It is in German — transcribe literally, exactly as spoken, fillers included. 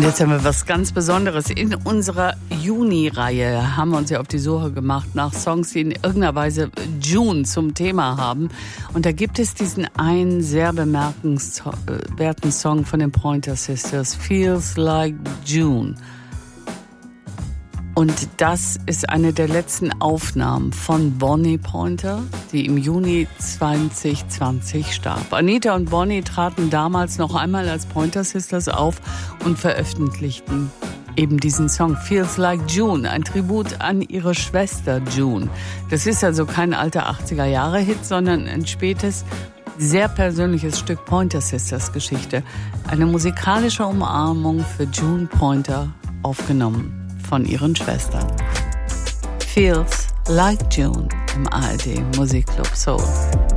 Und jetzt haben wir was ganz Besonderes. In unserer Juni-Reihe haben wir uns ja auf die Suche gemacht nach Songs, die in irgendeiner Weise June zum Thema haben. Und da gibt es diesen einen sehr bemerkenswerten Song von den Pointer Sisters, Feels Like June. Und das ist eine der letzten Aufnahmen von Bonnie Pointer, die im Juni zwanzig zwanzig starb. Anita und Bonnie traten damals noch einmal als Pointer Sisters auf und veröffentlichten eben diesen Song Feels Like June, ein Tribut an ihre Schwester June. Das ist also kein alter achtziger-Jahre-Hit, sondern ein spätes, sehr persönliches Stück Pointer Sisters Geschichte. Eine musikalische Umarmung für June Pointer, aufgenommen von ihren Schwestern. Feels Like June im A R D Musikclub Soul.